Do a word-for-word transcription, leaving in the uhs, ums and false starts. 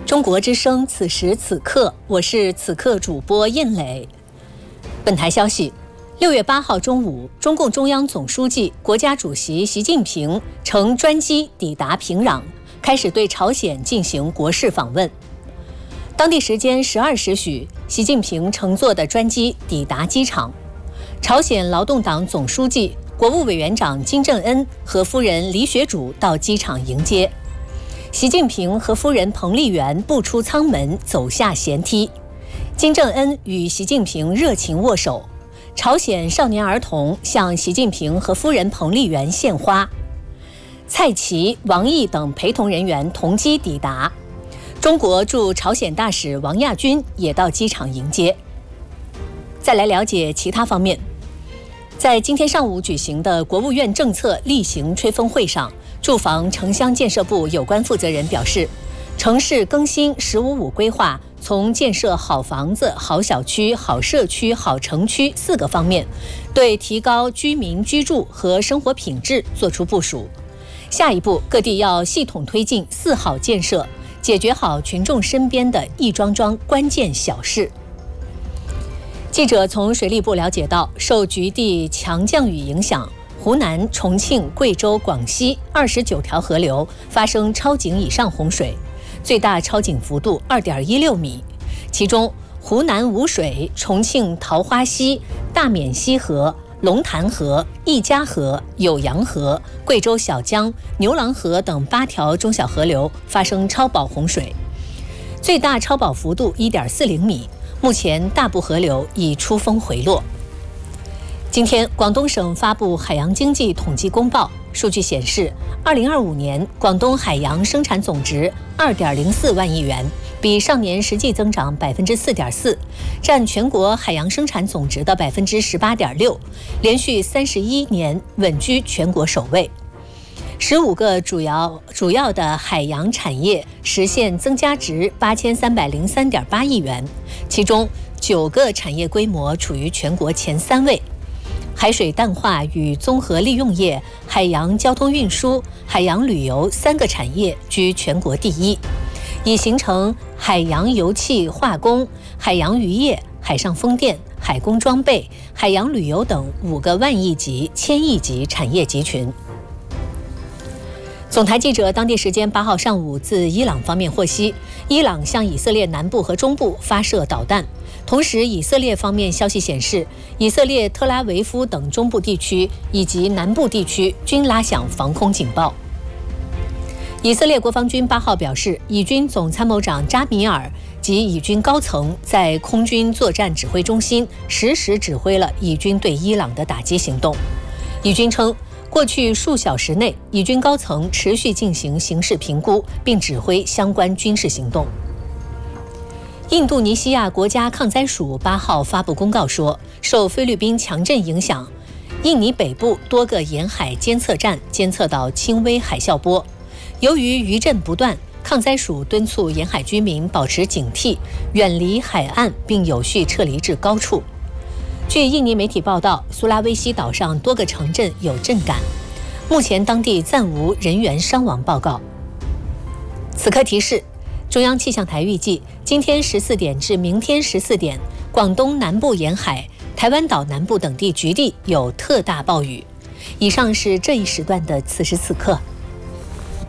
中国之声，此时此刻，我是此刻主播印磊。本台消息，六月八号中午，中共中央总书记、国家主席习近平乘专机抵达平壤，开始对朝鲜进行国事访问。当地时间十二时许，习近平乘坐的专机抵达机场，朝鲜劳动党总书记、国务委员长金正恩和夫人李雪主到机场迎接。习近平和夫人彭丽媛步出舱门，走下舷梯。金正恩与习近平热情握手，朝鲜少年儿童向习近平和夫人彭丽媛献花。蔡奇、王毅等陪同人员同机抵达。中国驻朝鲜大使王亚军也到机场迎接。再来了解其他方面。在今天上午举行的国务院政策例行吹风会上，住房城乡建设部有关负责人表示，城市更新“十五五”规划从建设好房子、好小区、好社区、好城区四个方面，对提高居民居住和生活品质作出部署。下一步，各地要系统推进“四好”建设，解决好群众身边的一桩桩关键小事。记者从水利部了解到，受局地强降雨影响，湖南、重庆、贵州、广西二十九条河流发生超警以上洪水，最大超警幅度 二点一六米。其中，湖南吴水、重庆桃花溪、大沔溪河、龙潭河、一家河、酉阳河、贵州小江、牛郎河等八条中小河流发生超保洪水，最大超保幅度 一点四零米。目前大部河流已出峰回落。今天，广东省发布海洋经济统计公报，数据显示，二零二五年广东海洋生产总值 二点零四万亿元，比上年实际增长 百分之四点四， 占全国海洋生产总值的 百分之十八点六， 连续三十一年稳居全国首位。十五个主要主要的海洋产业实现增加值八千三百零三点八亿元，其中九个产业规模处于全国前三位。海水淡化与综合利用业、海洋交通运输、海洋旅游三个产业居全国第一，已形成海洋油气化工、海洋渔业、海上风电、海工装备、海洋旅游等五个万亿级、千亿级产业集群。总台记者当地时间八号上午自伊朗方面获悉，伊朗向以色列南部和中部发射导弹。同时，以色列方面消息显示，以色列特拉维夫等中部地区以及南部地区均拉响防空警报。以色列国防军八号表示，以军总参谋长扎米尔及以军高层在空军作战指挥中心实时指挥了以军对伊朗的打击行动。以军称，过去数小时内，以军高层持续进行形势评估，并指挥相关军事行动。印度尼西亚国家抗灾署八号发布公告说，受菲律宾强震影响，印尼北部多个沿海监测站监测到轻微海啸波。由于余震不断，抗灾署敦促沿海居民保持警惕，远离海岸，并有序撤离至高处。据印尼媒体报道，苏拉威西岛上多个城镇有震感，目前当地暂无人员伤亡报告。此刻提示，中央气象台预计，今天十四点至明天十四点，广东南部沿海、台湾岛南部等地局地有特大暴雨。以上是这一时段的此时此刻。